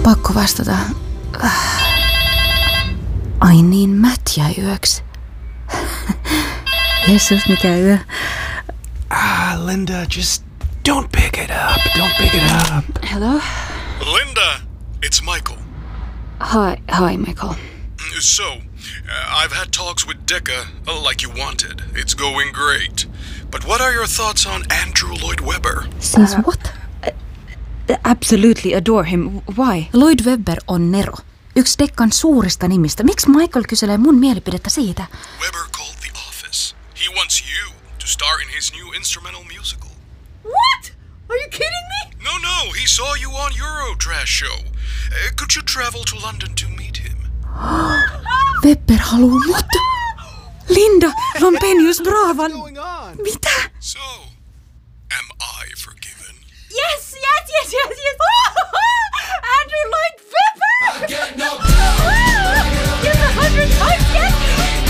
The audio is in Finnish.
Pakko vastata. Ai niin, Matt jäi yöksi. Jeesus, mikä yö. Linda, just don't pick it up. Don't pick it up. Hello? Linda, it's Michael. Hi, Michael. So, I've had talks with Decca, like you wanted. It's going great. But what are your thoughts on Andrew Lloyd Webber? Siis what? Absolutely adore him. Why? Lloyd Webber on Nero. Yksi Deccan suurista nimistä. Miksi Michael kyselee mun mielipidettä siitä? Webber called The Office. He wants you to star in his new instrumental musical. What? Are you kidding me? No, he saw you on Eurotrash show. Could you travel to London to meet him? Webber haluu mut. Linda, Rompenius Bravan. Going on? Mitä? So, am I forgiven? Yes.